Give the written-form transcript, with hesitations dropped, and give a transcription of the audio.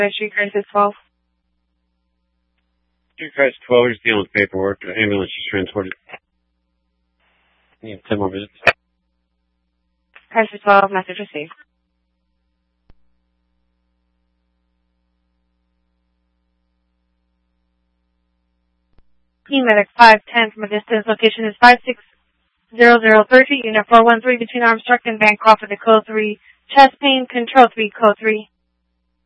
Street Crisis 12. Street Crisis 12, we're just dealing with paperwork. The ambulance is transported. You have 10 more minutes. Crisis 12, message received. Medic 510 from a distance. Location is 560030, unit 413 between Armstrong and Bancroft with the code 3. Chest pain, control 3, code 3.